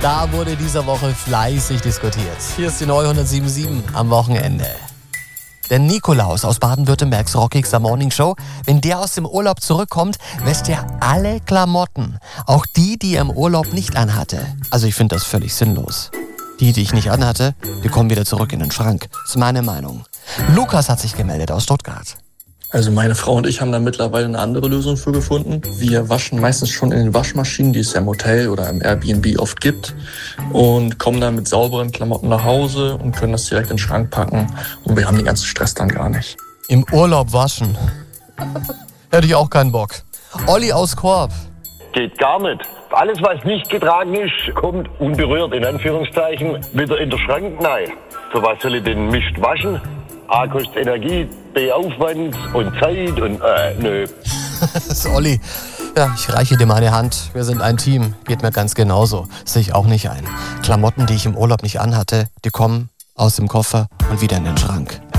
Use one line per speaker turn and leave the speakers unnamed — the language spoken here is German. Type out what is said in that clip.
Da wurde diese Woche fleißig diskutiert. Hier ist die neue 107.7 am Wochenende. Der Nikolaus aus Baden-Württembergs Rockigster Morning Show, wenn der aus dem Urlaub zurückkommt, wäscht er alle Klamotten. Auch die er im Urlaub nicht anhatte. Also ich finde das völlig sinnlos. Die ich nicht anhatte, die kommen wieder zurück in den Schrank. Das ist meine Meinung. Lukas hat sich gemeldet aus Stuttgart.
Also meine Frau und ich haben da mittlerweile eine andere Lösung für gefunden. Wir waschen meistens schon in den Waschmaschinen, die es ja im Hotel oder im Airbnb oft gibt, und kommen dann mit sauberen Klamotten nach Hause und können das direkt in den Schrank packen, und wir haben den ganzen Stress dann gar nicht.
Im Urlaub waschen? Hätte ich auch keinen Bock. Olli aus Korb.
Geht gar nicht. Alles, was nicht getragen ist, kommt unberührt, in Anführungszeichen, wieder in den Schrank. Nein. Für was soll ich den Mist waschen? A, kostet Energie, B, Aufwand und Zeit und nö.
Das ist Olli. Ja, ich reiche dir meine Hand. Wir sind ein Team. Geht mir ganz genauso. Sehe ich auch nicht ein. Klamotten, die ich im Urlaub nicht anhatte, die kommen aus dem Koffer und wieder in den Schrank.